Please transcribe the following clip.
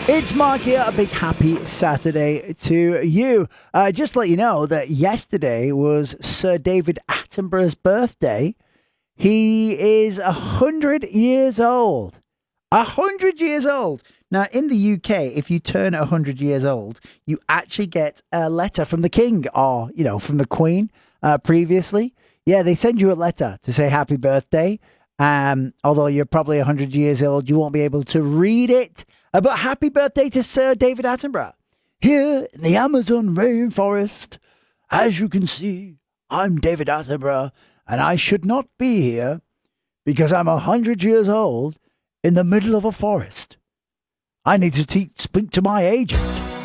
It's Mark here. A big happy Saturday to you. Just to let you know that yesterday was Sir David Attenborough's birthday. He is 100 years old. 100 years old. Now, in the UK, if you turn 100 years old, you actually get a letter from the king or, from the queen previously. Yeah, they send you a letter to say happy birthday. Although you're probably 100 years old, you won't be able to read it. But happy birthday to Sir David Attenborough. Here in the Amazon rainforest, as you can see, I'm David Attenborough, and I should not be here because I'm 100 years old in the middle of a forest. I need to speak to my agent.